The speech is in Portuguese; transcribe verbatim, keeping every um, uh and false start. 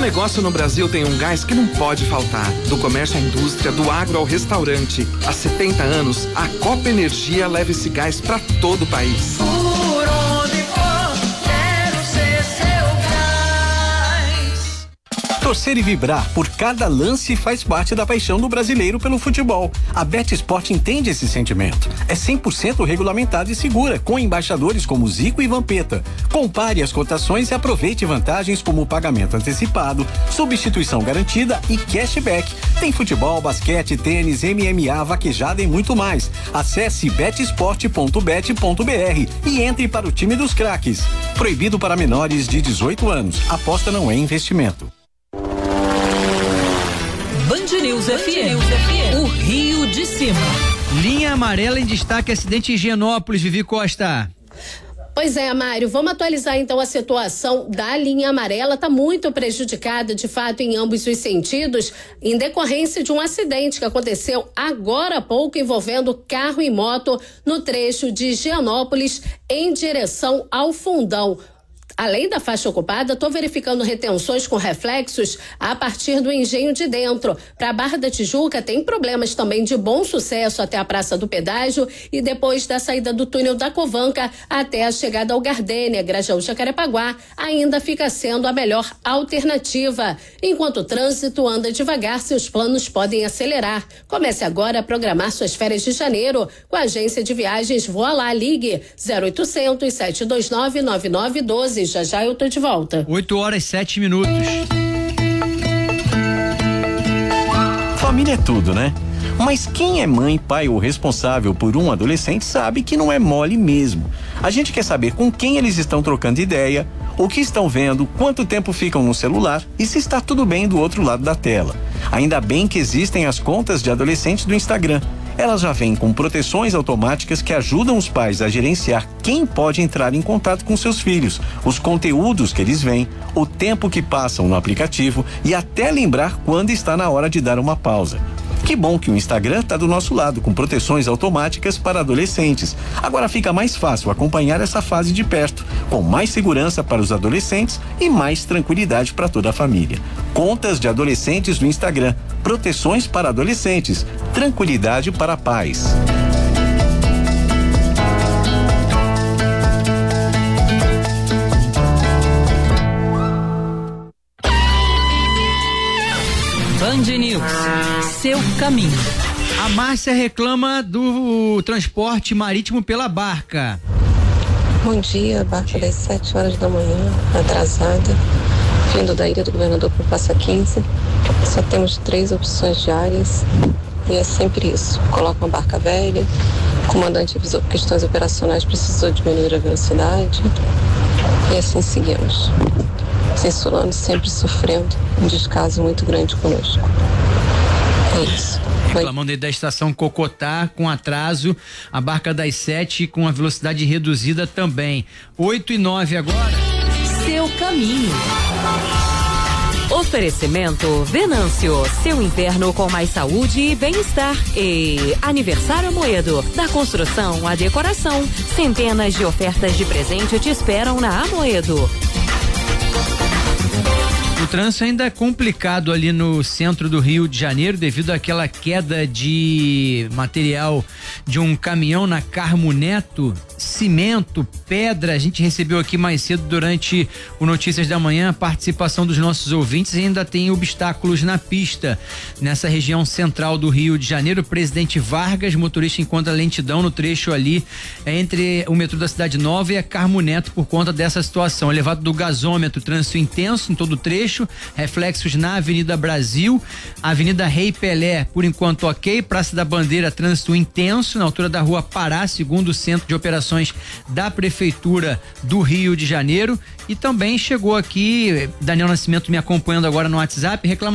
negócio no Brasil tem um gás que não pode faltar. Do comércio à indústria, do agro ao restaurante. Há setenta anos, a Copa Energia leva esse gás para todo o país. Por onde for, quero ser seu gás. Torcer e vibrar por cada lance faz parte da paixão do brasileiro pelo futebol. A BetSport entende esse sentimento. É cem por cento regulamentada e segura, com embaixadores como Zico e Vampeta. Compare as cotações e aproveite vantagens como pagamento antecipado, substituição garantida e cashback. Tem futebol, basquete, tênis, M M A, vaquejada e muito mais. Acesse betsport ponto bet ponto br e entre para o time dos craques. Proibido para menores de dezoito anos. Aposta não é investimento. Band News F M, o Rio de Cima. Linha amarela em destaque, acidente em Higienópolis, Vivi Costa. Pois é, Mário, vamos atualizar então a situação da linha amarela. Está muito prejudicada, de fato, em ambos os sentidos, em decorrência de um acidente que aconteceu agora há pouco envolvendo carro e moto no trecho de Higienópolis em direção ao Fundão. Além da faixa ocupada, estou verificando retenções com reflexos a partir do Engenho de Dentro. Para a Barra da Tijuca tem problemas também de Bom Sucesso até a Praça do Pedágio e depois da saída do túnel da Covanca até a chegada ao Gardênia, Grajaú, Jacarepaguá, ainda fica sendo a melhor alternativa. Enquanto o trânsito anda devagar, seus planos podem acelerar. Comece agora a programar suas férias de janeiro com a agência de viagens Voa Lá, ligue zero oitocentos, sete dois nove, nove nove um dois. Já já eu tô de volta. oito horas e sete minutos. Família é tudo, né? Mas quem é mãe, pai ou responsável por um adolescente sabe que não é mole mesmo. A gente quer saber com quem eles estão trocando ideia, o que estão vendo, quanto tempo ficam no celular e se está tudo bem do outro lado da tela. Ainda bem que existem as contas de adolescentes do Instagram. Elas já vêm com proteções automáticas que ajudam os pais a gerenciar quem pode entrar em contato com seus filhos, os conteúdos que eles veem, o tempo que passam no aplicativo e até lembrar quando está na hora de dar uma pausa. Que bom que o Instagram está do nosso lado, com proteções automáticas para adolescentes. Agora fica mais fácil acompanhar essa fase de perto, com mais segurança para os adolescentes e mais tranquilidade para toda a família. Contas de adolescentes no Instagram, proteções para adolescentes, tranquilidade para pais. Band News, seu caminho. A Márcia reclama do transporte marítimo pela barca. Bom dia, barca das sete horas da manhã, atrasada, vindo da Ilha do Governador para Passa quinze. Só temos três opções diárias e é sempre isso. Coloca uma barca velha, o comandante avisou por questões operacionais, precisou diminuir a velocidade e assim seguimos. Censurando, sempre sofrendo um descaso muito grande conosco. É isso. Reclamando da estação Cocotá com atraso, a barca das sete com a velocidade reduzida também. oito e nove agora. Seu caminho. Oferecimento Venâncio, seu inverno com mais saúde e bem-estar. E Aniversário Amoedo, da construção à decoração. Centenas de ofertas de presente te esperam na Amoedo. O trânsito ainda é complicado ali no centro do Rio de Janeiro devido àquela queda de material de um caminhão na Carmo Neto, cimento, pedra. A gente recebeu aqui mais cedo durante o Notícias da Manhã a participação dos nossos ouvintes e ainda tem obstáculos na pista nessa região central do Rio de Janeiro. Presidente Vargas, motorista encontra lentidão no trecho ali entre o metrô da Cidade Nova e a Carmo Neto por conta dessa situação. Elevado do gasômetro, trânsito intenso em todo o trecho. Reflexos na Avenida Brasil, Avenida Rei Pelé, por enquanto ok, Praça da Bandeira, trânsito intenso, na altura da Rua Pará, segundo o Centro de Operações da Prefeitura do Rio de Janeiro. E também chegou aqui, Daniel Nascimento me acompanhando agora no WhatsApp, reclama